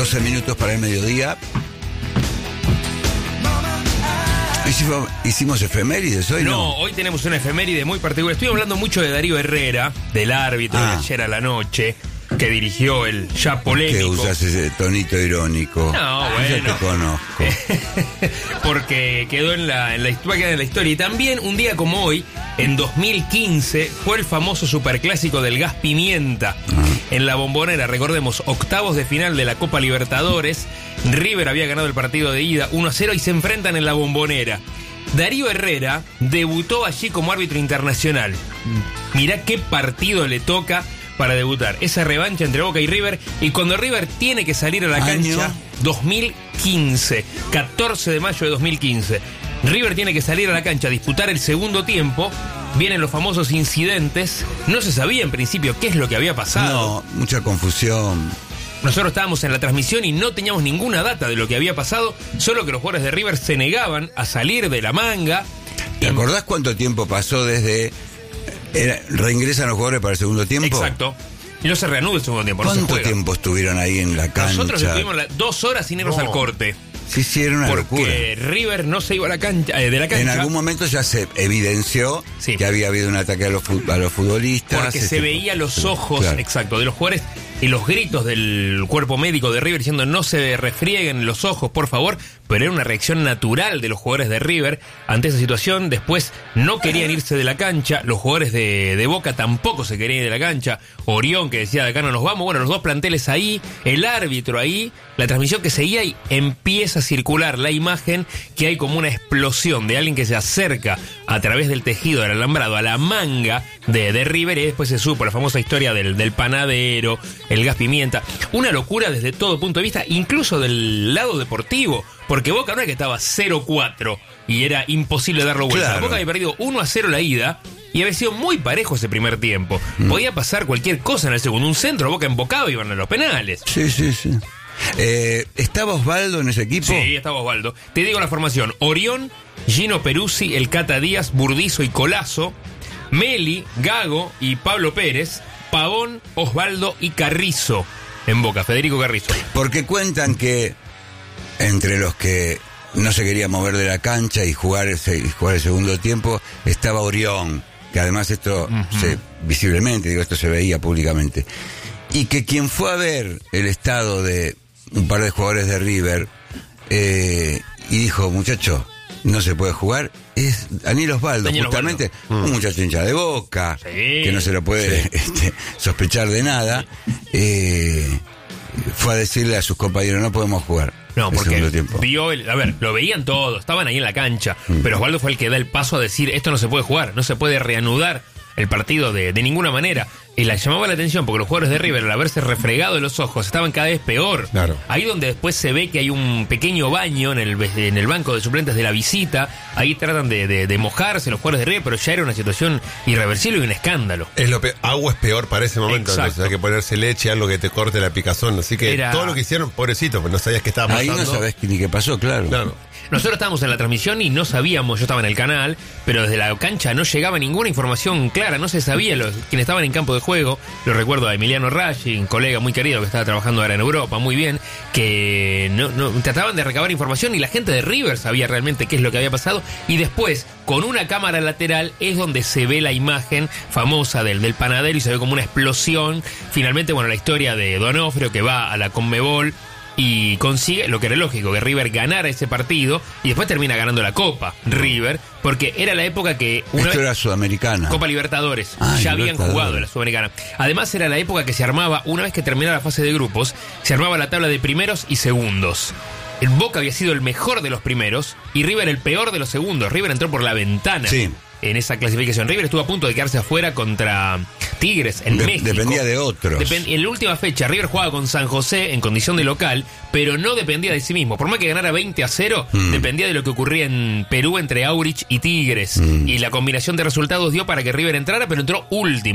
12 minutos para el mediodía. ¿Hicimos efemérides hoy? No, hoy tenemos una efeméride muy particular. Estoy hablando mucho de Darío Herrera, del árbitro de ayer a la noche, que dirigió el ya polémico. Que usas ese tonito irónico. No, bueno. Yo te conozco. Porque quedó va a quedar en la historia. Y también, un día como hoy, en 2015, fue el famoso superclásico del gas pimienta en la Bombonera. Recordemos, octavos de final de la Copa Libertadores. River había ganado el partido de ida 1-0 y se enfrentan en la Bombonera. Darío Herrera debutó allí como árbitro internacional. Mirá qué partido le toca para debutar. Esa revancha entre Boca y River. Y cuando River tiene que salir a la cancha, 2015, 14 de mayo de 2015. River tiene que salir a la cancha a disputar el segundo tiempo. Vienen los famosos incidentes. No se sabía en principio qué es lo que había pasado. No, mucha confusión. Nosotros estábamos en la transmisión y no teníamos ninguna data de lo que había pasado, solo que los jugadores de River se negaban a salir de la manga. ¿Te acordás cuánto tiempo pasó desde... reingresan los jugadores para el segundo tiempo? Exacto. Y no se reanuda el segundo tiempo. ¿Cuánto tiempo estuvieron ahí en la cancha? Nosotros estuvimos 2 horas sin irnos al corte. Sí, era una locura. Porque River no se iba a la cancha, de la cancha. En algún momento ya se evidenció que había habido un ataque a los futbolistas. Porque se veía los ojos, exacto, de los jugadores y los gritos del cuerpo médico de River diciendo no se refrieguen los ojos, por favor. Pero era una reacción natural de los jugadores de River ante esa situación. Después no querían irse de la cancha. Los jugadores de Boca tampoco se querían ir de la cancha. Orión, que decía, de acá no nos vamos. Bueno, los dos planteles ahí, el árbitro ahí, la transmisión que seguía y empieza a circular la imagen que hay como una explosión de alguien que se acerca a través del tejido del alambrado a la manga de River, y después se supo la famosa historia del panadero, el gas pimienta. Una locura desde todo punto de vista, incluso del lado deportivo. Porque Boca no es que estaba 0-4 y era imposible darlo vuelta. Claro. Boca había perdido 1-0 la ida y había sido muy parejo ese primer tiempo. Podía pasar cualquier cosa en el segundo. Un centro, Boca embocado y iban a los penales. Sí. ¿Estaba Osvaldo en ese equipo? Sí, estaba Osvaldo. Te digo la formación: Orión, Gino Peruzzi, El Cata Díaz, Burdizo y Colazo, Meli, Gago y Pablo Pérez, Pavón, Osvaldo y Carrizo en Boca, Federico Carrizo. Porque cuentan que entre los que no se quería mover de la cancha y jugar el segundo tiempo estaba Orión, que además esto visiblemente, esto se veía públicamente, y que quien fue a ver el estado de un par de jugadores de River y dijo, muchacho, no se puede jugar, es Daniel Osvaldo, justamente un muchacho hincha de Boca, que no se lo puede sospechar de nada, fue a decirle a sus compañeros, no podemos jugar. No, porque lo veían todos, estaban ahí en la cancha, pero Osvaldo fue el que da el paso a decir, esto no se puede jugar, no se puede reanudar el partido de ninguna manera. Y la llamaba la atención porque los jugadores de River, al haberse refregado los ojos, estaban cada vez peor. Claro. Ahí donde después se ve que hay un pequeño baño en el banco de suplentes de la visita. Ahí tratan de mojarse los jugadores de River, pero ya era una situación irreversible y un escándalo. Agua es peor para ese momento. Exacto. Entonces hay que ponerse leche, algo que te corte la picazón. Así que todo lo que hicieron, pobrecito, pues no sabías qué estaba pasando. Ahí no sabés ni qué pasó, claro. Nosotros estábamos en la transmisión y no sabíamos, yo estaba en el canal, pero desde la cancha no llegaba ninguna información clara, no se sabía quienes estaban en campo de juego. Lo recuerdo a Emiliano Raggi, un colega muy querido que estaba trabajando ahora en Europa, muy bien, que no trataban de recabar información y la gente de River sabía realmente qué es lo que había pasado. Y después, con una cámara lateral, es donde se ve la imagen famosa del panadero y se ve como una explosión. Finalmente, la historia de Donofrio, que va a la Conmebol y consigue lo que era lógico, que River ganara ese partido y después termina ganando la Copa River, porque era la época que esto era Sudamericana, Copa Libertadores, ya habían jugado la Sudamericana. Además era la época que se armaba, una vez que terminaba la fase de grupos, se armaba la tabla de primeros y segundos. El Boca había sido el mejor de los primeros y River el peor de los segundos. River entró por la ventana en esa clasificación. River estuvo a punto de quedarse afuera contra Tigres en México. Dependía de otros. En la última fecha, River jugaba con San José en condición de local, pero no dependía de sí mismo. Por más que ganara 20-0, dependía de lo que ocurría en Perú entre Aurich y Tigres. Y la combinación de resultados dio para que River entrara, pero entró último.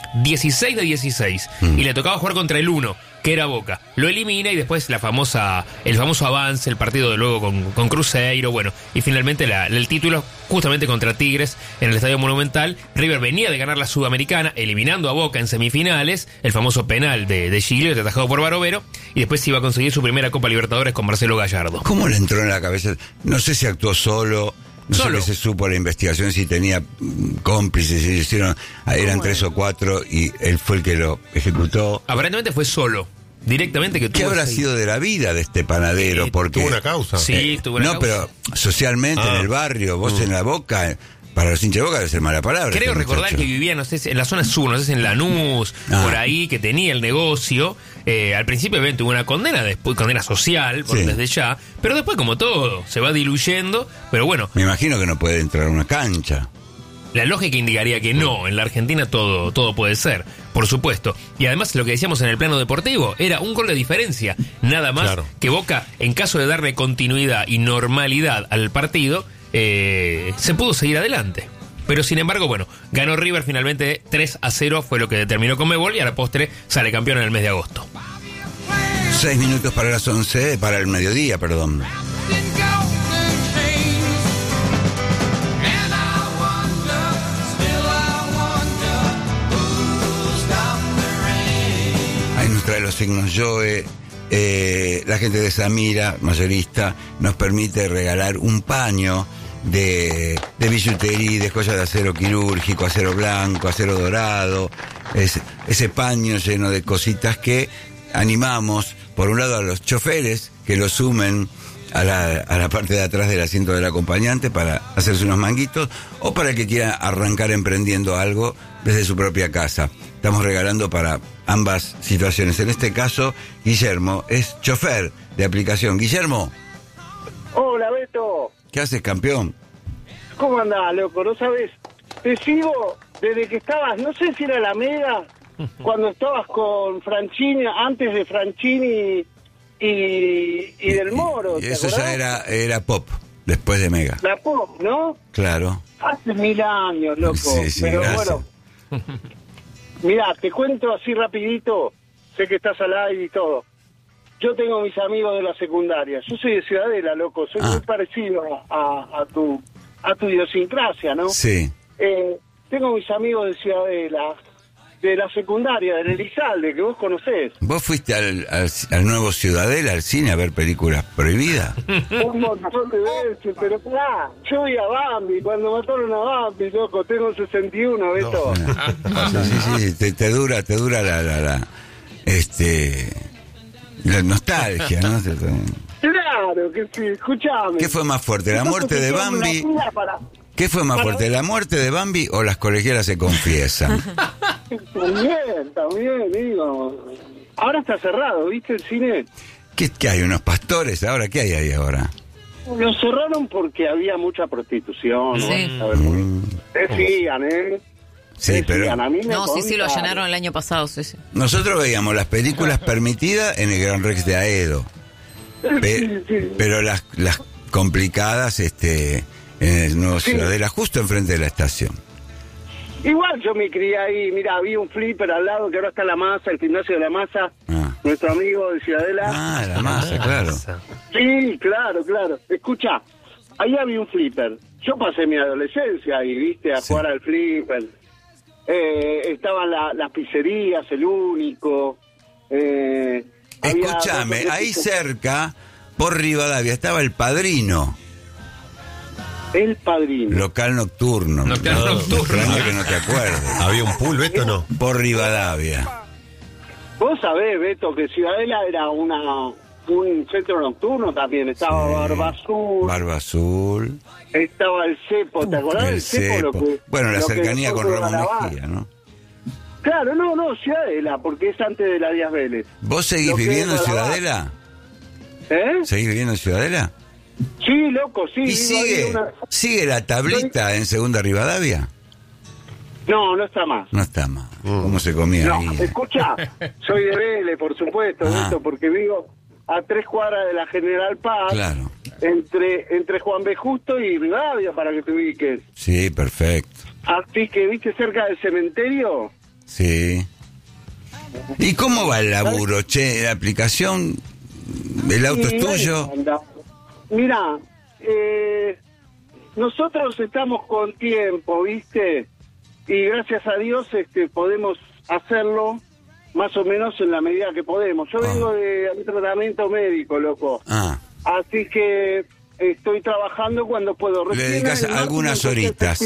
16 de 16. Y le tocaba jugar contra el 1, que era Boca. Lo elimina y después el famoso avance, el partido de luego con Cruzeiro, bueno, y finalmente el título justamente contra Tigres en el Estadio Monumental. River venía de ganar la Sudamericana, eliminando a Boca en semifinales, el famoso penal de Chile, atajado por Barovero, y después iba a conseguir su primera Copa Libertadores con Marcelo Gallardo. ¿Cómo le entró en la cabeza? No sé si actuó solo. No sé qué se supo la investigación, si tenía cómplices, si hicieron, eran 3 o 4 y él fue el que lo ejecutó. Aparentemente fue solo, directamente que tuvo. ¿Qué habrá sido de la vida de este panadero? Porque tuvo una causa. Sí, tuvo una causa. No, pero socialmente en el barrio, vos en la Boca, para los hinchas de Boca debe ser mala palabra. Creo recordar que vivía, no sé, en la zona sur, no sé si en Lanús, por ahí, que tenía el negocio. Al principio tuvo una condena, después condena social, desde ya, pero después como todo, se va diluyendo, pero bueno. Me imagino que no puede entrar a una cancha. La lógica indicaría que no, en la Argentina todo puede ser, por supuesto. Y además lo que decíamos en el plano deportivo, era un gol de diferencia, nada más que Boca, en caso de darle continuidad y normalidad al partido, se pudo seguir adelante. Pero sin embargo, bueno, ganó River finalmente 3-0, fue lo que determinó Conmebol y a la postre sale campeón en el mes de agosto. 6 minutos para las 11, para el mediodía, perdón. Ahí nos trae los signos Joe. La gente de Samira, mayorista, nos permite regalar un paño de billutería, de joyas de acero quirúrgico, acero blanco, acero dorado, ese paño lleno de cositas que animamos, por un lado a los choferes que lo sumen a la parte de atrás del asiento del acompañante para hacerse unos manguitos, o para el que quiera arrancar emprendiendo algo desde su propia casa. Estamos regalando para ambas situaciones. En este caso, Guillermo es chofer de aplicación. Guillermo. Hola, Beto. ¿Qué haces, campeón? ¿Cómo andás, loco? ¿No sabes? Te sigo desde que estabas, no sé si era la Mega, cuando estabas con Franchini, antes de Franchini y del Moro. Y eso ya era pop, después de Mega. La pop, ¿no? Claro. Hace 1000 años, loco. Sí, pero gracias. Bueno, mirá, te cuento así rapidito, sé que estás al aire y todo. Yo tengo mis amigos de la secundaria. Yo soy de Ciudadela, loco. Soy muy parecido a tu idiosincrasia, ¿no? Sí. Tengo mis amigos de Ciudadela, de la secundaria, del Elizalde, que vos conocés. ¿Vos fuiste al nuevo Ciudadela, al cine, a ver películas prohibidas? Un montón de veces, pero claro, yo vi a Bambi, cuando mataron a Bambi, loco, tengo 61, Beto. Sí, te dura la nostalgia, ¿no? Claro que sí, escuchame. ¿Qué fue más fuerte, la muerte de Bambi? ¿Qué fue más fuerte, la muerte de Bambi o las colegialas se confiesan? También, digo. Ahora está cerrado, ¿viste el cine? ¿Qué hay, unos pastores ahora? ¿Qué hay ahí ahora? Lo cerraron porque había mucha prostitución, ¿no? Sí. Decían, Sí, pero... Sí, lo allanaron el año pasado, sí. Nosotros veíamos las películas permitidas en el Gran Rex de Aedo. Pero las complicadas en el nuevo Ciudadela, justo enfrente de la estación. Igual yo me crié ahí, mira, había un flipper al lado que ahora está La Masa, el gimnasio de La Masa, nuestro amigo de Ciudadela. La Masa, claro. Sí, claro. Escucha, ahí había un flipper. Yo pasé mi adolescencia ahí, viste, a jugar al flipper. Estaban las pizzerías, el único. Escúchame, ahí cerca, por Rivadavia, estaba El Padrino. El Padrino. Local nocturno. Extraño que no te acuerdes. ¿Había un pool, Beto, no? Por Rivadavia. Vos sabés, Beto, que Ciudadela era un centro nocturno también. Estaba Barba Azul. Estaba el Cepo, ¿te acordás del Cepo? Bueno, la cercanía con Ramos Mejía, ¿no? Claro, no, Ciudadela, porque es antes de la Díaz Vélez. ¿Vos seguís viviendo en Ciudadela? ¿Seguís viviendo en Ciudadela? Sí, loco, sí. ¿Y sigue la tablita en Segunda Rivadavia? No está más. No está más. ¿Cómo se comía ahí? Escucha, soy de Vélez, por supuesto, Beto, porque vivo a 3 cuadras de la General Paz. Claro. Entre Juan B. Justo y Rivadavia, para que te ubiques. Sí, perfecto. Así que, ¿viste cerca del cementerio? Sí. ¿Y cómo va el laburo, che? ¿La aplicación? ¿El auto es tuyo? Mira, nosotros estamos con tiempo, ¿viste? Y gracias a Dios podemos hacerlo más o menos en la medida que podemos. Yo vengo de un tratamiento médico, loco. Así que estoy trabajando cuando puedo. Le dedicas algunas horitas.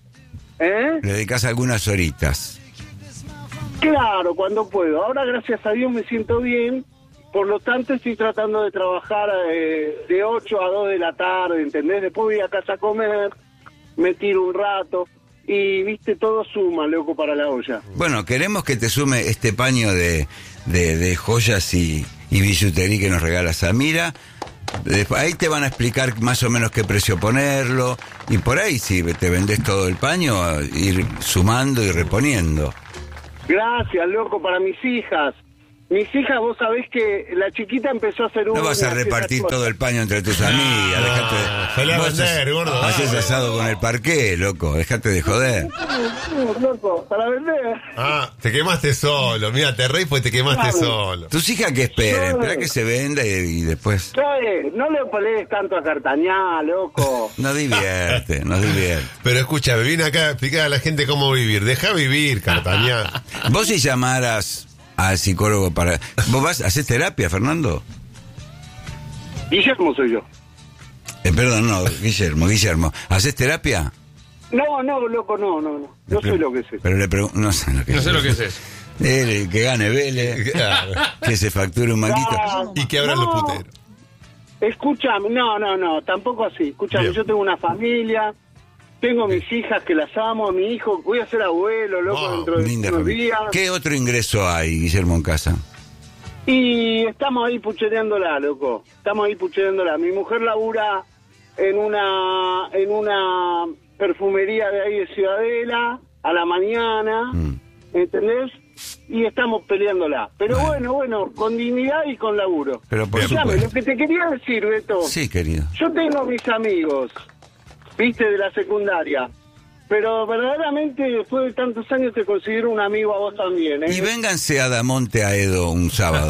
Le dedicas algunas horitas. Claro, cuando puedo. Ahora, gracias a Dios, me siento bien. Por lo tanto, estoy tratando de trabajar de 8 a 2 de la tarde, ¿entendés? Después voy a casa a comer, me tiro un rato. Y, viste, todo suma, loco, para la olla. Bueno, queremos que te sume este paño de joyas y billutería que nos regala Samira. Ahí te van a explicar más o menos qué precio ponerlo. Y por ahí, si te vendés todo el paño, ir sumando y reponiendo. Gracias, loco, para mis hijas. Mis hijas, vos sabés que la chiquita empezó a hacer un... No vas a repartir todo el paño entre tus amigas, dejate de... Vos vender, gordo. Haces asado con el parqué, loco, dejate de joder. Loco, para vender. Te quemaste solo, mira, te reí pues te quemaste solo. Tus hijas que esperen, espera que se venda y después... No le pelees tanto a Cartañá, loco. Nos divierte. Pero escucha, viene acá a explicar a la gente cómo vivir. Deja vivir, Cartañá. Vos si llamaras al psicólogo para... ¿Vos haces terapia, Fernando? Guillermo soy yo. Perdón, no, Guillermo. ¿Haces terapia? No, loco, no. No sé lo que es eso. Pero le pregunto... No sé lo que es eso. Que gane Vélez, que se facture un manguito. Y que abran los puteros. Escúchame, no, tampoco así. Escúchame, bien. Yo tengo una familia, tengo mis hijas que las amo, a mi hijo, voy a ser abuelo, loco, dentro de unos días. ¿Qué otro ingreso hay, Guillermo, en casa? Y estamos ahí puchereándola, loco. Mi mujer labura en una perfumería de ahí de Ciudadela, a la mañana, ¿entendés? Y estamos peleándola. Pero bueno, con dignidad y con laburo. Pero por supuesto. supuesto. Lo que te quería decir, Beto. Sí, querido. Yo tengo mis amigos, viste, de la secundaria. Pero verdaderamente, después de tantos años, te considero un amigo a vos también, ¿eh? Y vénganse a Damonte Aedo un sábado.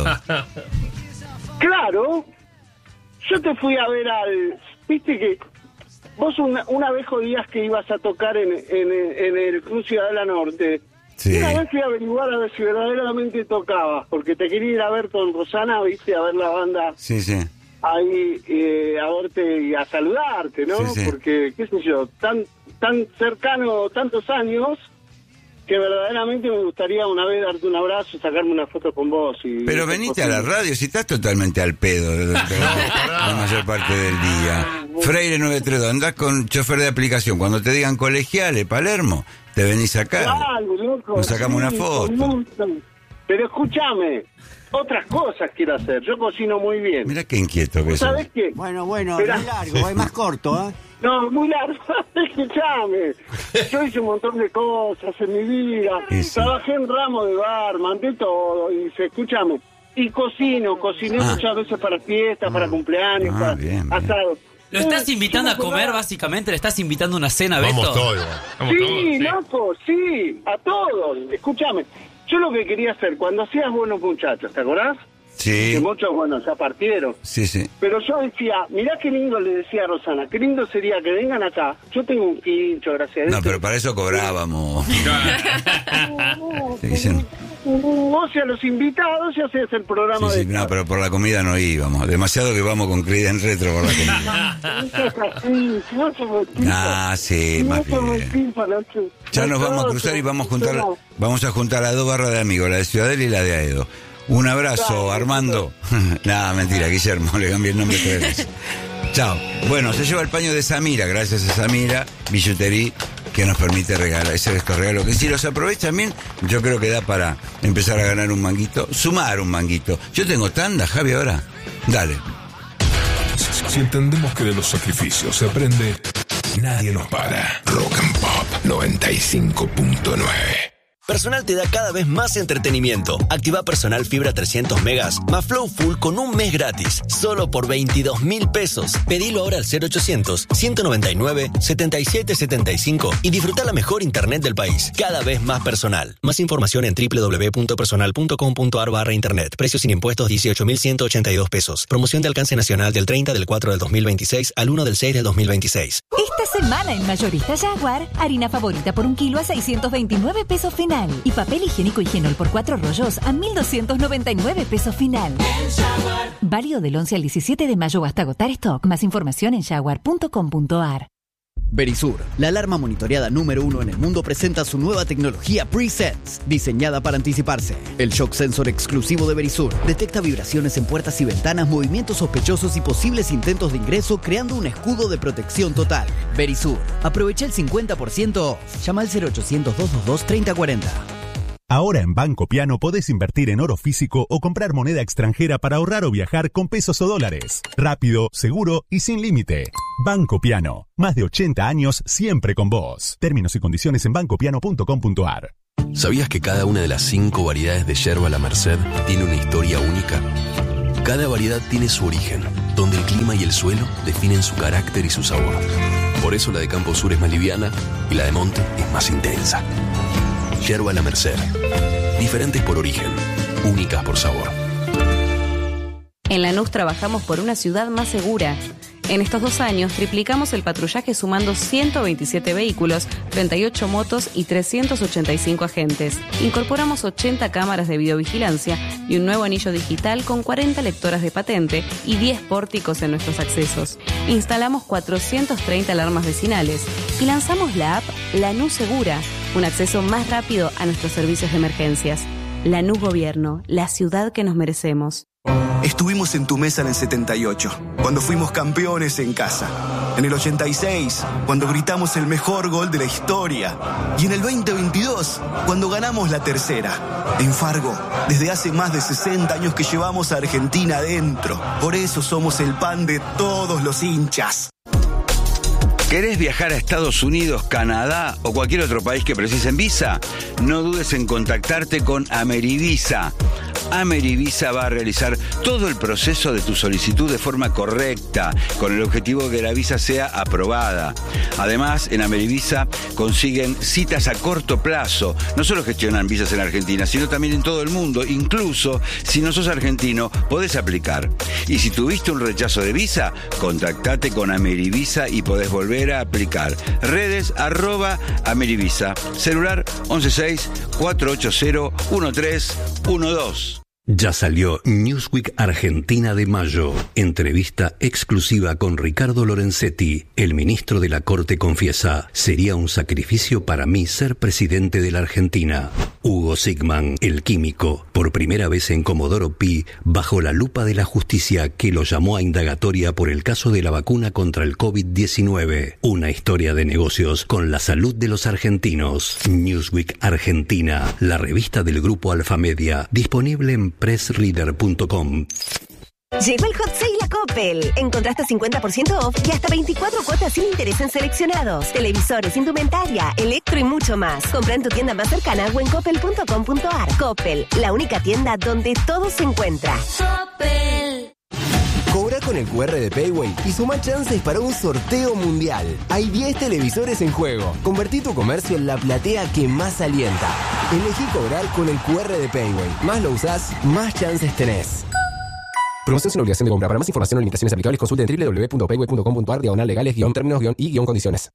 Claro. Yo te fui a ver viste que vos una vez jodías que ibas a tocar en el Club Ciudadela Norte. Sí. Una vez fui a averiguar a ver si verdaderamente tocabas, porque te quería ir a ver con Rosana, viste, a ver la banda. Sí. Ahí, a verte y a saludarte, ¿no? Sí. Porque, qué sé yo, tan cercano, tantos años, que verdaderamente me gustaría una vez darte un abrazo, sacarme una foto con vos. Pero venite a la radio, si estás totalmente al pedo la mayor parte del día. Freire 932, andás con chofer de aplicación. Cuando te digan colegiales, Palermo, te venís acá. Claro, loco, nos sacamos una foto. Pero escúchame, otras cosas quiero hacer. Yo cocino muy bien. Mirá qué inquieto que sos. ¿Sabés qué? Bueno, no es largo, es más corto, ¿eh? No, muy largo, escuchame. Yo hice un montón de cosas en mi vida. Sí. Trabajé en ramo de barman, de todo. Y escúchame. Y cociné muchas veces para fiestas, para cumpleaños, para asados. ¿Lo estás invitando a comer, básicamente? ¿Le estás invitando a una cena, Beto? Vamos todos. Sí, loco, sí, a todos. Escúchame, yo lo que quería hacer, cuando hacías Buenos Muchachos, ¿te acordás? Sí. Que muchos, ya partieron. Sí. Pero yo decía, mirá qué lindo, le decía a Rosana, qué lindo sería que vengan acá. Yo tengo un quincho, gracias a Dios. No, pero para eso cobrábamos. O sea, los invitados y hacías el programa de... No, pero por la comida no íbamos. Demasiado que vamos con Creedence Retro por la comida. Sí, más bien. Ya nos vamos a cruzar y vamos a juntar las dos barras de amigos, la de Ciudadela y la de Aedo. Un abrazo, Armando. Nada, mentira, Guillermo, le cambié el nombre 3 veces. Chao. Bueno, se lleva el paño de Samira, gracias a Samira, billutería, que nos permite hacer estos regalos. Que si los aprovechan bien, yo creo que da para empezar a ganar un manguito, sumar un manguito. Yo tengo tanda, Javi, ahora. Dale. Si entendemos que de los sacrificios se aprende, nadie nos para. Rock and Pop 95.9. Personal te da cada vez más entretenimiento. Activa Personal Fibra 300 megas más Flow Full con un mes gratis. Solo por 22.000 pesos. Pedilo ahora al 0800-199-7775 y disfruta la mejor internet del país. Cada vez más personal. Más información en www.personal.com.ar/internet. Precios sin impuestos 18.182 pesos. Promoción de alcance nacional del 30 del 4 del 2026 al 1 del 6 del 2026. Esta semana en Mayorista Jaguar, harina favorita por 1 kilo a 629 pesos final. Y papel higiénico Higienol por 4 rollos a 1.299 pesos final. Válido del 11 al 17 de mayo hasta agotar stock. Más información en jaguar.com.ar. Verisur, la alarma monitoreada número 1 en el mundo, presenta su nueva tecnología Pre-Sense, diseñada para anticiparse. El shock sensor exclusivo de Verisur detecta vibraciones en puertas y ventanas, movimientos sospechosos y posibles intentos de ingreso, creando un escudo de protección total. Verisur, aprovecha el 50% off. Llama al 0800-222-3040. Ahora en Banco Piano podés invertir en oro físico o comprar moneda extranjera para ahorrar o viajar con pesos o dólares. Rápido, seguro y sin límite. Banco Piano. Más de 80 años siempre con vos. Términos y condiciones en bancopiano.com.ar. ¿Sabías que cada una de las 5 variedades de yerba La Merced tiene una historia única? Cada variedad tiene su origen, donde el clima y el suelo definen su carácter y su sabor. Por eso la de Campo Sur es más liviana y la de Monte es más intensa. Yerba La Merced. Diferentes por origen, únicas por sabor. En Lanús trabajamos por una ciudad más segura. En estos 2 años triplicamos el patrullaje sumando 127 vehículos, 38 motos y 385 agentes. Incorporamos 80 cámaras de videovigilancia y un nuevo anillo digital con 40 lectoras de patente y 10 pórticos en nuestros accesos. Instalamos 430 alarmas vecinales y lanzamos la app Lanús Segura, un acceso más rápido a nuestros servicios de emergencias. Lanús Gobierno, la ciudad que nos merecemos. Estuvimos en tu mesa en el 78, cuando fuimos campeones en casa. En el 86, cuando gritamos el mejor gol de la historia. Y en el 2022, cuando ganamos la tercera. En Fargo, desde hace más de 60 años que llevamos a Argentina adentro. Por eso somos el pan de todos los hinchas. ¿Querés viajar a Estados Unidos, Canadá o cualquier otro país que precisen visa? No dudes en contactarte con Amerivisa. Amerivisa va a realizar todo el proceso de tu solicitud de forma correcta, con el objetivo de que la visa sea aprobada. Además, en Amerivisa consiguen citas a corto plazo. No solo gestionan visas en Argentina, sino también en todo el mundo. Incluso, si no sos argentino, podés aplicar. Y si tuviste un rechazo de visa, contactate con Amerivisa y podés volver a aplicar. Redes @Amerivisa. Celular 116-480-1312. Ya salió Newsweek Argentina de mayo. Entrevista exclusiva con Ricardo Lorenzetti. El ministro de la Corte confiesa: sería un sacrificio para mí ser presidente de la Argentina. Hugo Sigman, el químico, por primera vez en Comodoro Pi, bajo la lupa de la justicia que lo llamó a indagatoria por el caso de la vacuna contra el COVID-19. Una historia de negocios con la salud de los argentinos. Newsweek Argentina, la revista del grupo Alfamedia, disponible en pressreader.com. Llegó el Hot Sale a Coppel. Encontraste 50% off y hasta 24 cuotas sin interés en seleccionados. Televisores, indumentaria, electro y mucho más. Compra en tu tienda más cercana o en coppel.com.ar. Coppel, la única tienda donde todo se encuentra. Coppel. Cobra con el QR de Payway y suma chances para un sorteo mundial. Hay 10 televisores en juego. Convertí tu comercio en la platea que más alienta. Elegí cobrar con el QR de Payway. Más lo usás, más chances tenés. Promoción sin obligación de compra. Para más información o limitaciones aplicables, consulte en www.payway.com.ar/legales-términos-y-condiciones.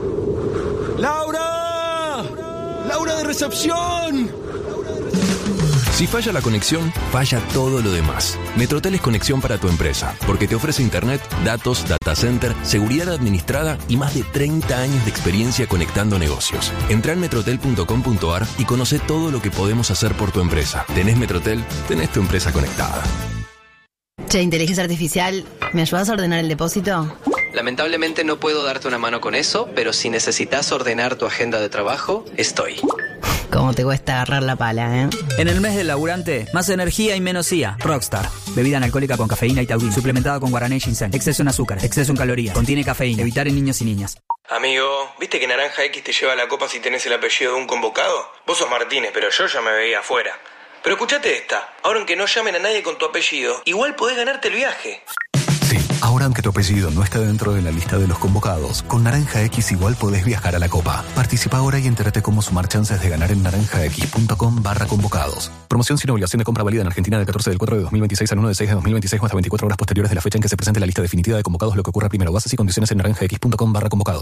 ¡Laura! ¡Laura de recepción! Si falla la conexión, falla todo lo demás. Metrotel es conexión para tu empresa, porque te ofrece internet, datos, data center, seguridad administrada y más de 30 años de experiencia conectando negocios. Entrá en metrotel.com.ar y conoce todo lo que podemos hacer por tu empresa. ¿Tenés Metrotel? Tenés tu empresa conectada. Che, inteligencia artificial, ¿me ayudas a ordenar el depósito? Lamentablemente no puedo darte una mano con eso, pero si necesitas ordenar tu agenda de trabajo, estoy. ¿Cómo te cuesta agarrar la pala, eh? En el mes del laburante, más energía y menos IA. Rockstar. Bebida analcohólica con cafeína y taurina. Suplementada con guaraná y ginseng. Exceso en azúcar. Exceso en calorías. Contiene cafeína. Evitar en niños y niñas. Amigo, ¿viste que Naranja X te lleva la copa si tenés el apellido de un convocado? Vos sos Martínez, pero yo ya me veía afuera. Pero escuchate esta, ahora aunque no llamen a nadie con tu apellido, igual podés ganarte el viaje. Sí, ahora aunque tu apellido no esté dentro de la lista de los convocados, con Naranja X igual podés viajar a la Copa. Participa ahora y entérate cómo sumar chances de ganar en naranjax.com/convocados. Promoción sin obligación de compra válida en Argentina del 14 del 4 de 2026 al 1 de 6 de 2026 o hasta 24 horas posteriores de la fecha en que se presente la lista definitiva de convocados, lo que ocurra primero. Bases y condiciones en naranjax.com/convocados.